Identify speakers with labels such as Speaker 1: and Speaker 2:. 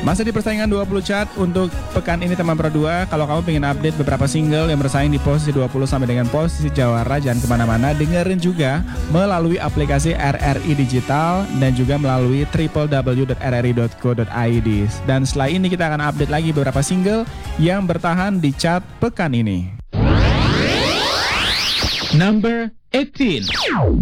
Speaker 1: Masih di persaingan 20 chart untuk pekan ini teman Pro 2. Kalau kamu pengen update beberapa single yang bersaing di posisi 20 sampai dengan posisi jawara, jangan kemana-mana, dengerin juga melalui aplikasi RRI Digital dan juga melalui www.rri.co.id. Dan setelah ini kita akan update lagi beberapa single yang bertahan di chart pekan ini.
Speaker 2: Number 18.